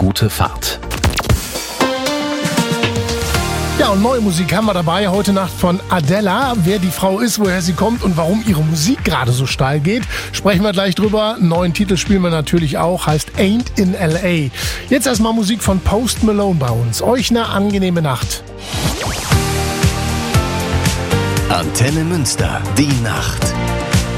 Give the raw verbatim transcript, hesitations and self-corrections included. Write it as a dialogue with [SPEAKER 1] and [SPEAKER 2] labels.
[SPEAKER 1] gute Fahrt.
[SPEAKER 2] Ja, und neue Musik haben wir dabei heute Nacht von Adela. Wer die Frau ist, woher sie kommt und warum ihre Musik gerade so steil geht, sprechen wir gleich drüber. Einen neuen Titel spielen wir natürlich auch, heißt Ain't in L A. Jetzt erstmal Musik von Post Malone bei uns. Euch eine angenehme Nacht.
[SPEAKER 1] Antenne Münster, die Nacht.